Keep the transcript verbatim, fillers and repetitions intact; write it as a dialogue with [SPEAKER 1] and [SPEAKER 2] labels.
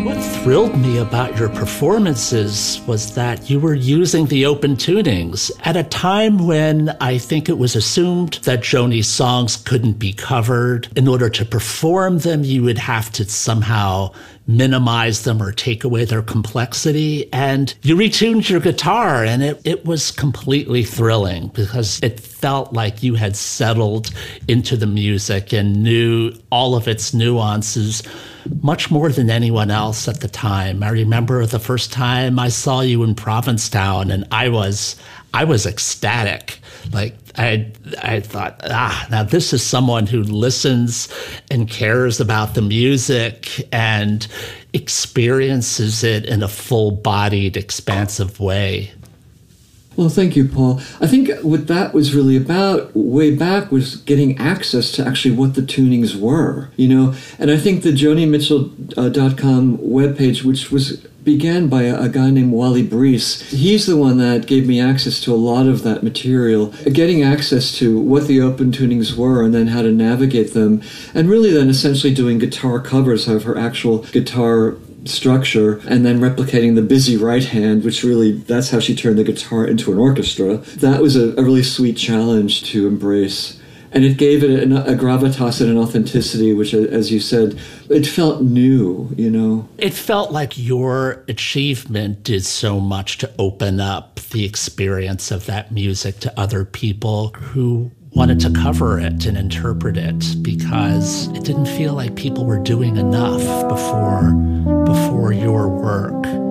[SPEAKER 1] What thrilled me about your performances was that you were using the open tunings at a time when I think it was assumed that Joni's songs couldn't be covered. In order to perform them, you would have to somehow minimize them or take away their complexity. And you retuned your guitar, and it, it was completely thrilling because it felt like you had settled into the music and knew all of its nuances much more than anyone else at the time. I remember the first time I saw you in Provincetown, and I was I was ecstatic. Like I I thought, ah, now this is someone who listens and cares about the music and experiences it in a full-bodied, expansive way.
[SPEAKER 2] Well, thank you, Paul. I think what that was really about way back was getting access to actually what the tunings were, you know. And I think the Joni Mitchell dot com webpage, which was began by a, a guy named Wally Breese, he's the one that gave me access to a lot of that material, getting access to what the open tunings were and then how to navigate them, and really then essentially doing guitar covers of her actual guitar structure and then replicating the busy right hand, which really, that's how she turned the guitar into an orchestra. That was a, a really sweet challenge to embrace. And it gave it a, a gravitas and an authenticity, which, as you said, it felt new, you know.
[SPEAKER 1] It felt like your achievement did so much to open up the experience of that music to other people who wanted to cover it and interpret it, because it didn't feel like people were doing enough before before your work.